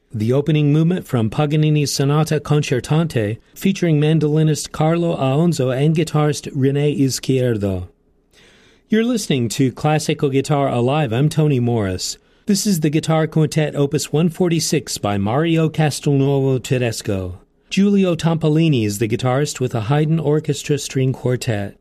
the opening movement from Paganini's Sonata Concertante, featuring mandolinist Carlo Aonzo and guitarist René Izquierdo. You're listening to Classical Guitar Alive. I'm Tony Morris. This is the Guitar Quintet Opus 146 by Mario Castelnuovo Tedesco. Giulio Tampolini is the guitarist with a Haydn Orchestra String Quartet.